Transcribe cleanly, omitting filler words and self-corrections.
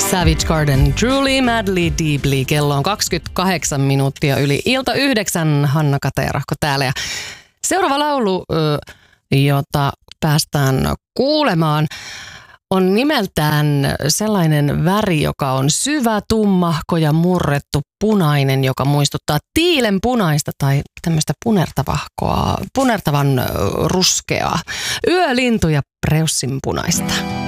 Savage Garden, Truly, Madly, Deeply. Kello on 28 minuuttia yli ilta 9. Hanna Kateerahko täällä. Ja seuraava laulu, jota päästään kuulemaan, on nimeltään sellainen väri, joka on syvä, tummahko ja murrettu punainen, joka muistuttaa tiilen punaista tai tämmöistä punertavan ruskeaa. Yölintu ja preussin punaista.